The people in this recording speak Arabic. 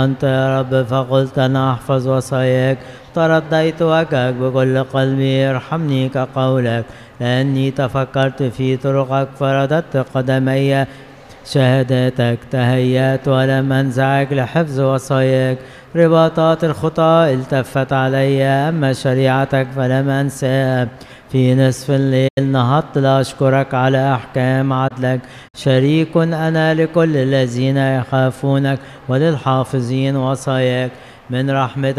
أنت يا رب فقلت أنا أحفظ وصاياك، ترديت وجهك بكل قلبي، ارحمني كقولك، لأني تفكرت في طرقك فرددت قدمي شهاداتك، تهيأت ولم أنزعج لحفظ وصاياك، رباطات الخطى التفت علي، أما شريعتك فلم أنساها. في نصف الليل نهضت لأشكرك على أحكام عدلك، شريك أنا لكل الذين يخافونك وللحافظين وصاياك. من رحمتك